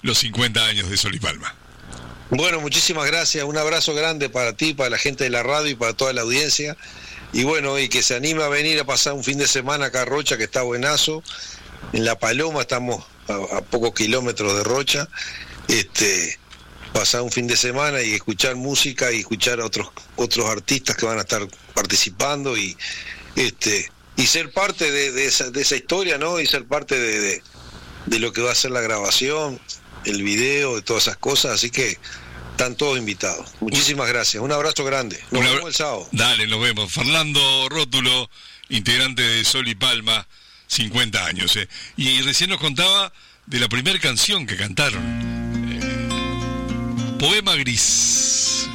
los 50 años de Sol y Palma. Bueno, muchísimas gracias, un abrazo grande para ti, para la gente de la radio y para toda la audiencia. Y bueno, y que se anime a venir a pasar un fin de semana acá a Rocha, que está buenazo. En La Paloma estamos a pocos kilómetros de Rocha. Pasar un fin de semana y escuchar música y escuchar a otros artistas que van a estar participando y ser parte de esa historia, ¿no? Y ser parte de lo que va a ser la grabación, el video, de todas esas cosas, así que están todos invitados. Muchísimas gracias, un abrazo grande. Nos vemos el sábado. Dale, nos vemos. Fernando Rótulo, integrante de Sol y Palma, 50 años. Y recién nos contaba de la primera canción que cantaron. Poema Gris.